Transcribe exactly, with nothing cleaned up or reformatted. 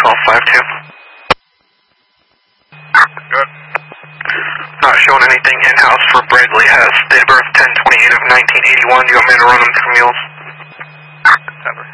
twelve five two. Good. Not showing anything in-house for Bradley. Has date of birth ten twenty-eight of nineteen eighty-one. Do you want me to run them through mules? Never.